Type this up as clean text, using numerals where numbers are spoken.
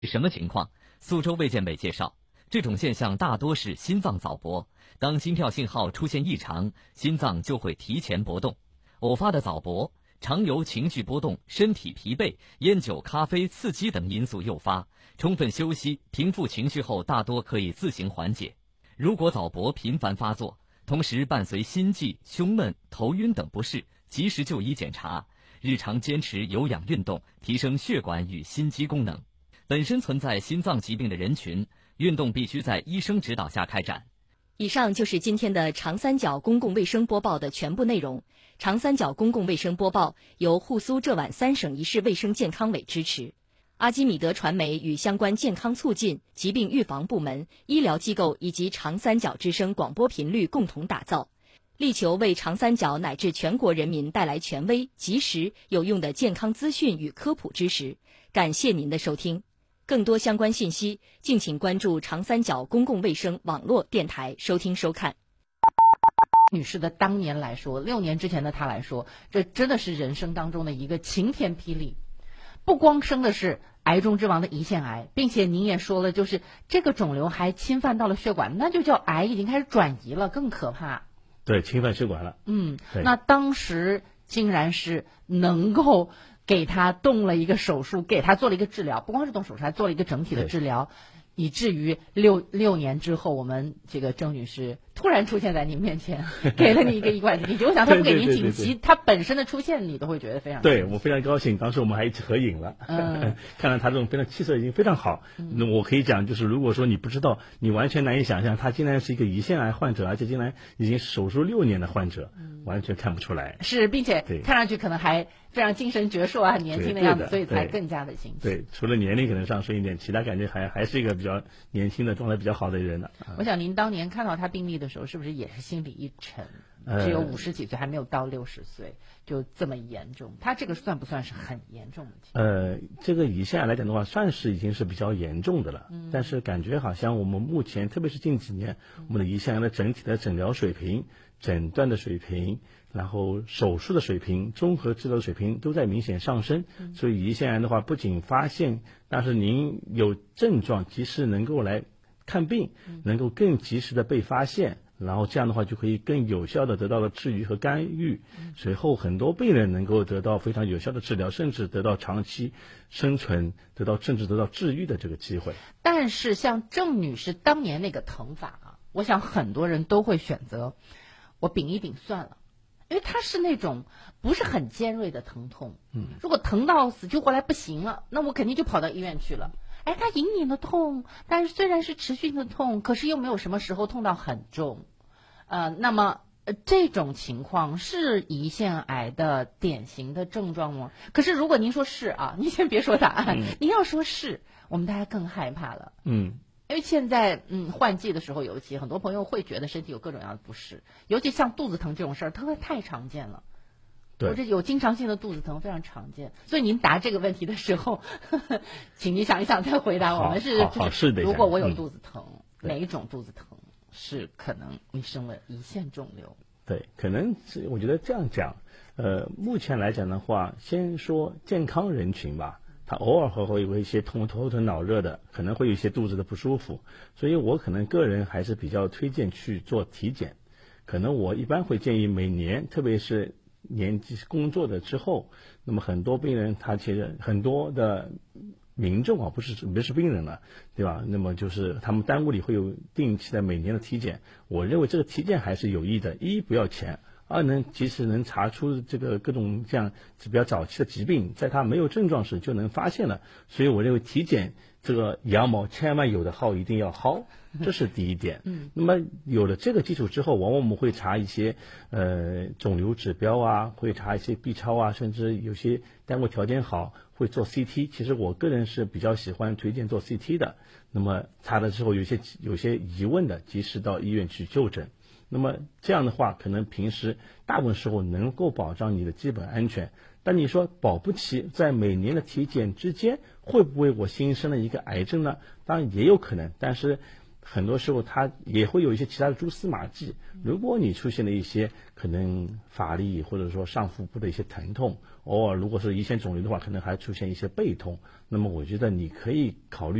什么情况？苏州卫健委介绍，这种现象大多是心脏早搏，当心跳信号出现异常，心脏就会提前搏动。偶发的早搏常由情绪波动、身体疲惫、烟酒、咖啡刺激等因素诱发，充分休息、平复情绪后大多可以自行缓解。如果早搏频繁发作，同时伴随心悸、胸闷、头晕等不适，及时就医检查，日常坚持有氧运动，提升血管与心肌功能。本身存在心脏疾病的人群，运动必须在医生指导下开展。 以上就是今天的长三角公共卫生播报的全部内容。长三角公共卫生播报由沪苏浙皖3省1市卫生健康委支持，阿基米德传媒与相关健康促进、疾病预防部门、医疗机构以及长三角之声广播频率共同打造，力求为长三角乃至全国人民带来权威、及时、有用的健康资讯与科普知识。感谢您的收听。更多相关信息，敬请关注长三角公共卫生网络电台收听收看。 女士的当年来说，6年之前的她来说，这真的是人生当中的一个晴天霹雳。不光生的是癌中之王的胰腺癌，并且您也说了，就是这个肿瘤还侵犯到了血管，那就叫癌已经开始转移了，更可怕。 对，侵犯血管了。 那当时竟然是能够给他动了一个手术，给他做了一个治疗，不光是动手术，还做了一个整体的治疗，以至于六年之后，我们这个郑女士突然出现在您面前，给了你一个意外的惊喜。我想她不给您惊喜，她本身的出现你都会觉得非常对，我非常高兴。当时我们还一起合影了，看到她这种非常气色已经非常好。那我可以讲，就是如果说你不知道，你完全难以想象，她竟然是一个胰腺癌患者，而且竟然已经手术6年的患者，完全看不出来。 是，并且看上去可能还非常精神矍铄啊，很年轻的样子，所以才更加的惊喜。 对，除了年龄可能上升一点，其他感觉还是一个比较年轻的状态比较好的人呢。 我想您当年看到他病历的时候，是不是也是心里一沉？只有50几岁，还没有到60岁，就这么严重。他这个算不算是很严重的情况？ 这个胰腺癌来讲的话，算是已经是比较严重的了。但是感觉好像我们目前，特别是近几年，我们的胰腺癌的整体的诊疗水平、诊断的水平，然后手术的水平、综合治疗的水平都在明显上升。所以胰腺癌的话，不仅发现，但是您有症状及时能够来看病，能够更及时的被发现。然后这样的话就可以更有效的得到了治愈和干预，随后很多病人能够得到非常有效的治疗，甚至得到长期生存，甚至得到治愈的这个机会。 但是像郑女士当年那个疼法啊，我想很多人都会选择我顶一顶算了，因为它是那种不是很尖锐的疼痛。如果疼到死去活来不行了，那我肯定就跑到医院去了。它隐隐的痛，但是虽然是持续的痛，可是又没有什么时候痛到很重。那么这种情况是胰腺癌的典型的症状吗？可是如果您说是啊，您先别说答案，您要说是，我们大家更害怕了。因为现在换季的时候，尤其很多朋友会觉得身体有各种各样的不适，尤其像肚子疼这种事儿，它太常见了。我这有经常性的肚子疼非常常见，所以您答这个问题的时候，请您想一想再回答。我们是如果我有肚子疼，哪一种肚子疼是可能你生了胰腺肿瘤？ 对，可能是我觉得这样讲，目前来讲的话，先说健康人群吧，他偶尔会有一些头疼脑热的，可能会有一些肚子的不舒服，所以我可能个人还是比较推荐去做体检。可能我一般会建议每年，特别是年纪工作的之后，那么很多病人他其实很多的民众啊，不是病人了，对吧？那么就是他们单位里会有定期的每年的体检。我认为这个体检还是有益的，一不要钱，二及时能查出这个各种这样比较早期的疾病，在他没有症状时就能发现了。所以我认为体检这个羊毛千万有的薅一定要薅，这是第一点。那么有了这个基础之后，往往我们会查一些肿瘤指标啊，会查一些 B 超啊，甚至有些单位条件好会做 CT。其实我个人是比较喜欢推荐做 CT 的。那么查了之后有些疑问的，及时到医院去就诊。那么这样的话，可能平时大部分时候能够保障你的基本安全。但你说保不齐在每年的体检之间，会不会我新生了一个癌症呢？当然也有可能，但是很多时候它也会有一些其他的蛛丝马迹。如果你出现了一些可能乏力或者说上腹部的一些疼痛，偶尔如果是胰腺肿瘤的话，可能还出现一些背痛，那么我觉得你可以考虑